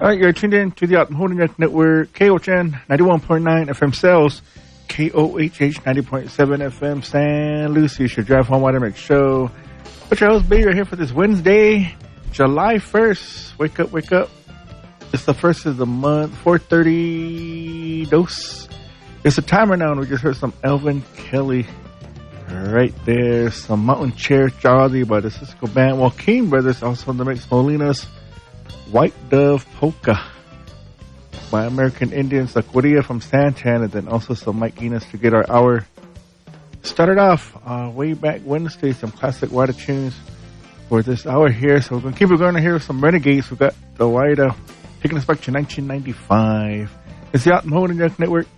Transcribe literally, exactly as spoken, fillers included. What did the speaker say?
All right, you're tuned in to the Automotive Network, K O H N ninety-one point nine F M Sales, K O H H ninety point seven F M San Lucie. It's your Drive Home Watermark Show. But your host, Baby, right here for this Wednesday, July first. Wake up, wake up. It's the first of the month, four thirty dose. It's a timer now, and we just heard some Elvin Kelly right there. Some Mountain Chair Charlie by the Cisco Band. Joaquin Brothers also in the mix. Molina's White Dove Polka by American Indians. La Curia from Santan, and then also some Mike Enos to get our hour started off uh, way back Wednesday. Some classic Wida tunes for this hour here. So we're going to keep it going here with some Renegades. We've got the Wida taking us back to nineteen ninety-five. It's the Automotive Network,